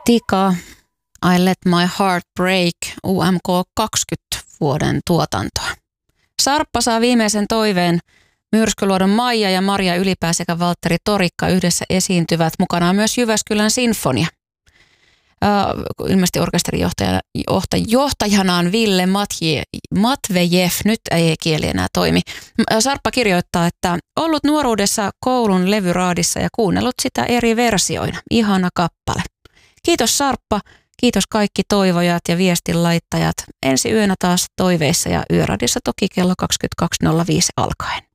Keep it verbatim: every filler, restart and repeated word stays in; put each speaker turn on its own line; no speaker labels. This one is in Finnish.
Tika, I Let My Heart Break, U M K kaksikymmentä vuoden tuotantoa. Sarppa saa viimeisen toiveen. Myrskyluodon Maija ja Maria Ylipää sekä Valtteri Torikka yhdessä esiintyvät. Mukana on myös Jyväskylän Sinfonia. Uh, ilmeisesti orkesterijohtajana johtajana on Ville Matje, Matvejev, nyt ei kieli enää toimi. Sarppa kirjoittaa, että ollut nuoruudessa koulun levyraadissa ja kuunnellut sitä eri versioina. Ihana kappale. Kiitos Sarppa, kiitos kaikki toivojat ja viestinlaittajat. Ensi yönä taas toiveissa ja yöradissa toki kello kaksikymmentäkaksi nolla viisi alkaen.